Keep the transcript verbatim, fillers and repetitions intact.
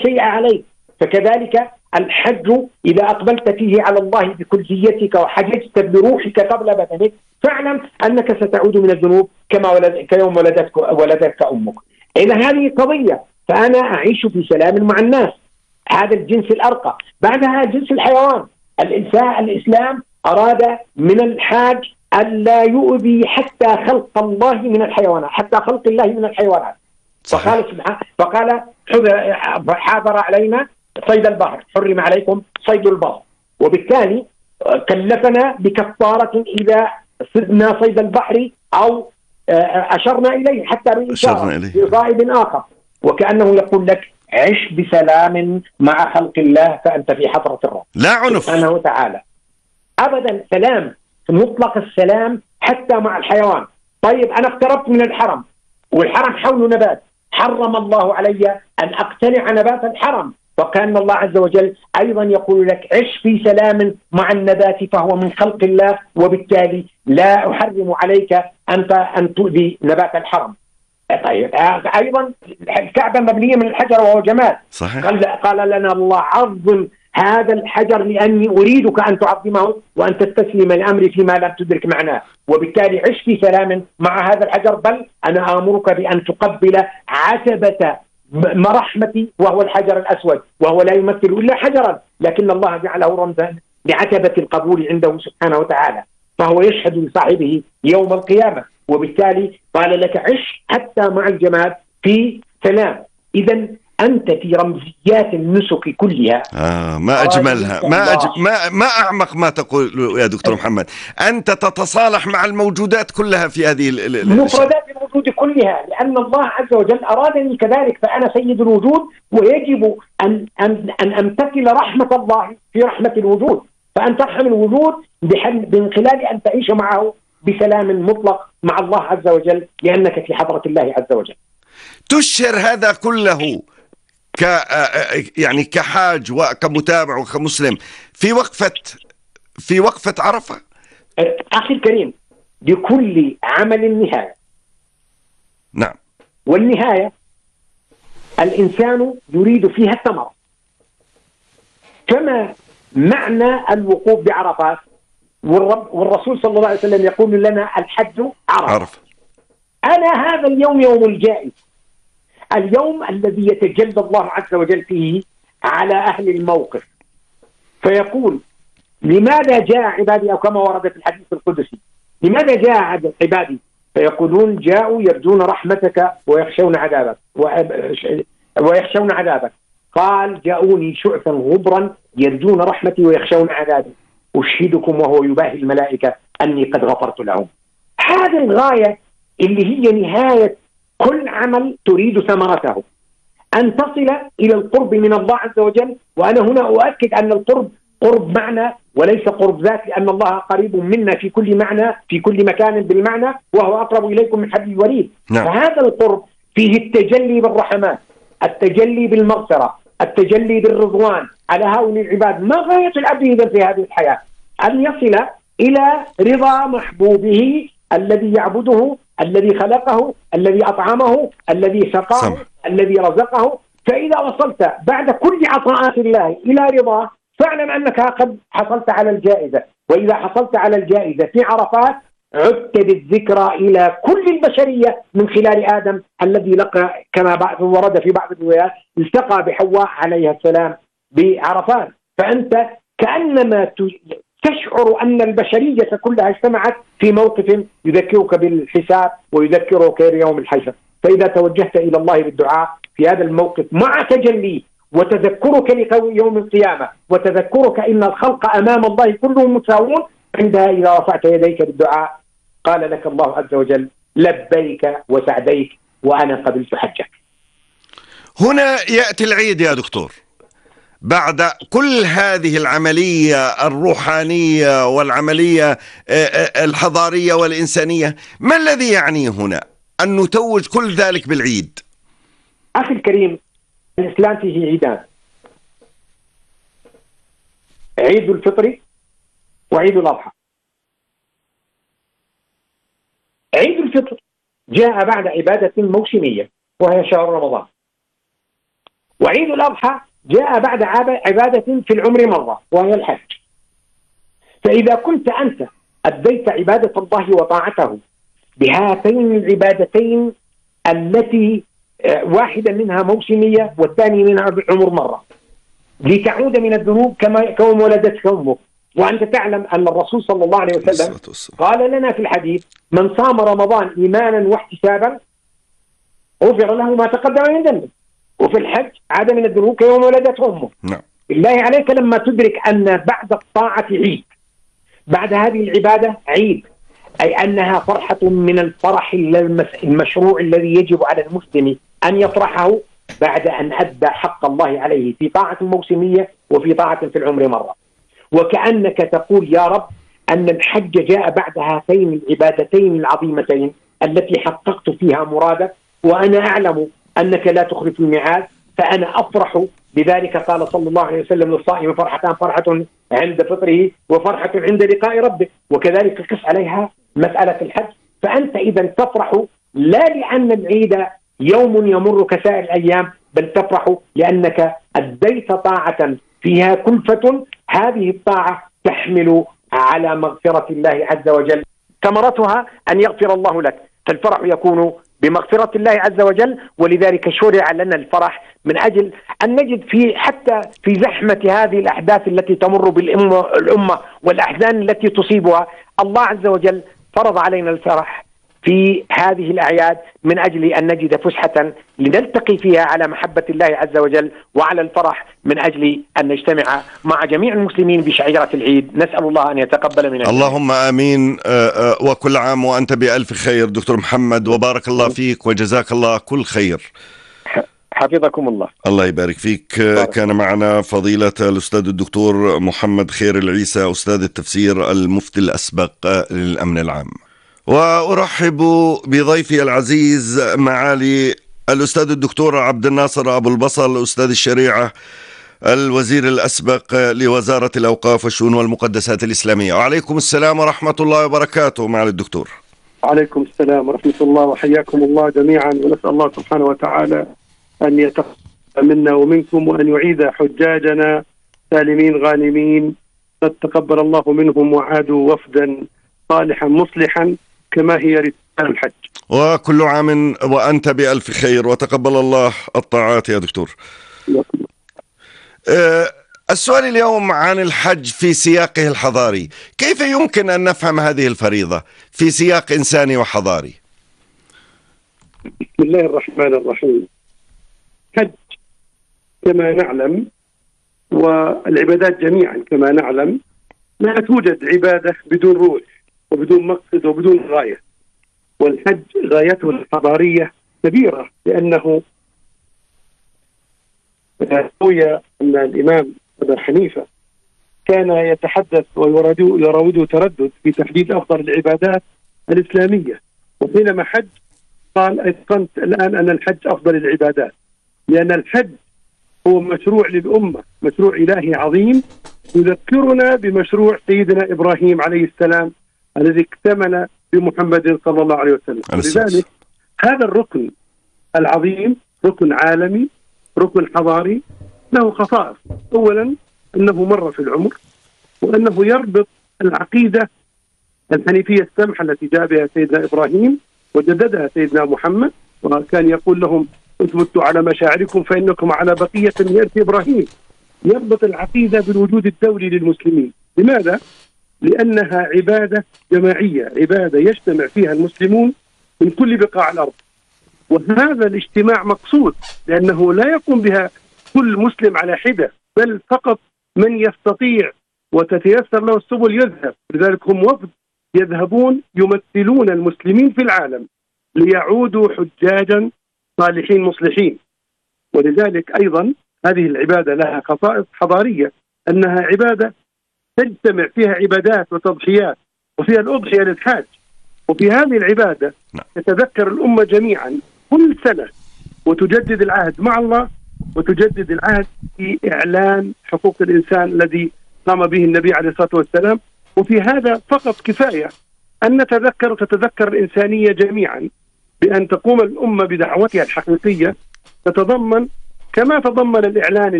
شيء عليك. فكذلك الحج إذا أقبلت فيه على الله بكليتك وحججت بروحك قبل بدنك، فاعلم أنك ستعود من الذنوب كما ولد كيوم ولدتك ولدتك أمك. إذا هذه قضية، فأنا أعيش في سلام مع الناس. هذا الجنس الأرقى. بعدها جنس الحيوان. الإنسان الإسلام أراد من الحاج ألا يؤذي حتى خلق الله من الحيوانات، حتى خلق الله من الحيوانات. فقال سبحانه فقال حاضر علينا صيد البحر، حرم عليكم صيد البحر، وبالتالي كلفنا بكفارة إذا صدنا صيد البحر أو أشرنا إليه حتى بإشارة بصائد آخر، وكأنه يقول لك عش بسلام مع خلق الله فأنت في حضرة الرب لا عنف سبحانه وتعالى. أبدا، سلام مطلق السلام حتى مع الحيوان. طيب أنا اقتربت من الحرم والحرم حوله نبات، حرم الله علي أن أقتنع نبات الحرم، وكان الله عز وجل أيضا يقول لك عش في سلام مع النبات فهو من خلق الله، وبالتالي لا أحرم عليك أنت أن تؤذي نبات الحرم. طيب أيضا الكعبة مبنية من الحجر وهو جمال. صحيح. قال, قال لنا الله عظم هذا الحجر لأني أريدك أن تعظمه وأن تستسلم الأمر فيما لم تدرك معناه، وبالتالي عش في سلام مع هذا الحجر، بل أنا آمرك بأن تقبل عتبة مرحمتي وهو الحجر الأسود، وهو لا يمثل إلا حجرا، لكن الله جعله رمزا لعتبة القبول عنده سبحانه وتعالى، فهو يشهد لصاحبه يوم القيامة. وبالتالي قال لك عش حتى مع الجماد في سلام. إذن أنت في رمزيات النسك كلها. آه ما أجملها، ما, أج... ما ما أعمق ما تقول يا دكتور محمد. أنت تتصالح مع الموجودات كلها في هذه مفردات الوجود كلها، لأن الله عز وجل أرادني كذلك، فأنا سيد الوجود ويجب أن أن أن أمتثل رحمة الله في رحمة الوجود، فأن ترحم الوجود من خلال أن تعيش معه بسلام مطلق مع الله عز وجل، لأنك في حضرة الله عز وجل. تشهر هذا كله ك يعني كحاج وكمتابع وكمسلم في وقفة في وقفة عرفة. أخي الكريم، لكل عمل نهاية. نعم. والنهاية الإنسان يريد فيها الثمرة. كما معنى الوقوف بعرفات، والرب والرسول صلى الله عليه وسلم يقول لنا الحج عرفة. عرف. أنا هذا اليوم يوم الجائزة، اليوم الذي يتجلى الله عز وجل فيه على أهل الموقف، فيقول لماذا جاء عبادي، أو كما ورد في الحديث القدسي لماذا جاء عبادي، فيقولون جاءوا يرجون رحمتك ويخشون عذابك ويخشون عذابك قال جاءوني شعثا غبرا يرجون رحمتي ويخشون عذابي، أشهدكم وهو يباهي الملائكة أني قد غفرت لهم. هذه الغاية اللي هي نهاية كل عمل تريد ثمرته، أن تصل إلى القرب من الله عز وجل. وأنا هنا أؤكد أن القرب قرب معنى وليس قرب ذات، لأن الله قريب منا في كل معنى في كل مكان بالمعنى، وهو أقرب إليكم من حبل الوريد. نعم. فهذا القرب فيه التجلي بالرحمات، التجلي بالمغفرة، التجلي بالرضوان على هؤلاء العباد. ما غاية العبد إذا في هذه الحياة؟ أن يصل إلى رضا محبوبه الذي يعبده، الذي خلقه، الذي أطعمه، الذي سقاه، سم. الذي رزقه. فإذا وصلت بعد كل عطاءات الله إلى رضاه، فاعلم أنك قد حصلت على الجائزة. وإذا حصلت على الجائزة في عرفات، عدت بالذكرى إلى كل البشرية من خلال آدم الذي لقى، كما ورد في بعض الروايات، التقى بحواء عليها السلام بعرفات. فأنت كأنما تشعر أن البشرية كلها اجتمعت في موقف يذكرك بالحساب ويذكرك بيوم الحشر. فإذا توجهت إلى الله بالدعاء في هذا الموقف مع تجلي وتذكرك ليوم القيامة وتذكرك إن الخلق أمام الله كلهم متساوون، عندها إذا رفعت يديك بالدعاء قال لك الله عز وجل لبيك وسعديك وأنا قبلت حجك. هنا يأتي العيد يا دكتور، بعد كل هذه العملية الروحانية والعملية الحضارية والإنسانية، ما الذي يعنيه هنا أن نتوج كل ذلك بالعيد؟ أخي الكريم، الإسلام فيه عيدان، عيد الفطر وعيد الأضحى. عيد الفطر جاء بعد عبادة موسمية وهي شهر رمضان، وعيد الأضحى جاء بعد عبادة في العمر مرة وهي الحج. فإذا كنت أنت أديت عبادة الله وطاعته بهاتين العبادتين التي واحدة منها موسمية والثانية منها بالعمر مرة لتعود من الذنوب كما كوم ولدتك أمك، وأنت تعلم أن الرسول صلى الله عليه وسلم قال لنا في الحديث: من صام رمضان إيمانا واحتسابا غفر له ما تقدم من ذنبه. وفي الحج عاد من الذنوب كيوم ولدته أمه. نعم. بالله عليك لما تدرك أن بعد الطاعة عيد، بعد هذه العبادة عيد، أي أنها فرحة من الفرح المشروع الذي يجب على المسلم أن يفرحه بعد أن أدى حق الله عليه في طاعة موسمية وفي طاعة في العمر مرة. وكأنك تقول يا رب أن الحج جاء بعد هاتين العبادتين العظيمتين التي حققت فيها مرادك، وأنا أعلم أنك لا تخلف الميعاد، فأنا أفرح بذلك. قال صلى الله عليه وسلم: للصائم فرحتان، فرحة عند فطره وفرحة عند لقاء ربه. وكذلك قس عليها مسألة الحج. فأنت إذا تفرح لا لأن العيد يوم يمر كسائر الأيام، بل تفرح لأنك أديت طاعة فيها كلفة، هذه الطاعة تحمل على مغفرة الله عز وجل، ثمرتها أن يغفر الله لك. فالفرح يكون بمغفرة الله عز وجل. ولذلك شرع لنا الفرح من أجل أن نجد في حتى في زحمة هذه الأحداث التي تمر بالأمة والأحزان التي تصيبها، الله عز وجل فرض علينا الفرح في هذه الأعياد من أجل أن نجد فسحة لنلتقي فيها على محبة الله عز وجل، وعلى الفرح من أجل أن نجتمع مع جميع المسلمين بشعيرة العيد. نسأل الله أن يتقبل منا. اللهم آمين. وكل عام وأنت بألف خير دكتور محمد، وبارك الله فيك وجزاك الله كل خير. حفظكم الله. الله يبارك فيك. بارك. كان معنا فضيلة الأستاذ الدكتور محمد خير العيسى، أستاذ التفسير، المفتي الأسبق للأمن العام. وأرحب بضيفي العزيز معالي الأستاذ الدكتور عبد الناصر أبو البصل، أستاذ الشريعة، الوزير الأسبق لوزارة الأوقاف والشؤون والمقدسات الإسلامية. وعليكم السلام ورحمة الله وبركاته معالي الدكتور. عليكم السلام ورحمة الله، وحياكم الله جميعا، ونسأل الله سبحانه وتعالى أن يتقبل منا ومنكم، وأن يعيد حجاجنا سالمين غانمين قد تقبل الله منهم وعادوا وفدا صالحا مصلحا كما هي رسالة الحج. وكل عام وأنت بألف خير، وتقبل الله الطاعات يا دكتور. أه السؤال اليوم عن الحج في سياقه الحضاري. كيف يمكن أن نفهم هذه الفريضة في سياق إنساني وحضاري؟ بسم الله الرحمن الرحيم. حج كما نعلم، والعبادات جميعا كما نعلم، لا توجد عبادة بدون روح وبدون مقصد وبدون غاية. والحج غايته الحضارية كبيرة، لأنه روي أن الإمام أبا حنيفة كان يتحدث ويراوده تردد في تحديد أفضل العبادات الإسلامية، وحينما حج قال: أيقنت الآن أن الحج أفضل العبادات، لأن الحج هو مشروع للأمة، مشروع إلهي عظيم يذكرنا بمشروع سيدنا إبراهيم عليه السلام الذي اكتمن بمحمد صلى الله عليه وسلم. لذلك هذا الركن العظيم ركن عالمي، ركن حضاري، له خصائص. أولا أنه مر في العمر، وأنه يربط العقيدة الحنيفية السمحة التي جاء بها سيدنا إبراهيم وجددها سيدنا محمد، وكان يقول لهم: اثبتوا على مشاعركم فإنكم على بقية من إرث إبراهيم. يربط العقيدة بالوجود الدولي للمسلمين. لماذا؟ لأنها عبادة جماعية، عبادة يجتمع فيها المسلمون من كل بقاع الأرض، وهذا الاجتماع مقصود، لأنه لا يقوم بها كل مسلم على حدة، بل فقط من يستطيع وتتيسر له السبل يذهب. لذلك هم وفد يذهبون يمثلون المسلمين في العالم ليعودوا حجاجا صالحين مصلحين. ولذلك أيضا هذه العبادة لها خصائص حضارية، أنها عبادة تجتمع فيها عبادات وتضحيات، وفيها الأضحية للحاج. وفي هذه العبادة تتذكر الأمة جميعا كل سنة وتجدد العهد مع الله، وتجدد العهد في إعلان حقوق الإنسان الذي قام به النبي عليه الصلاة والسلام. وفي هذا فقط كفاية أن نتذكر وتتذكر الإنسانية جميعا بأن تقوم الأمة بدعوتها الحقيقية، تتضمن كما تضمن الإعلان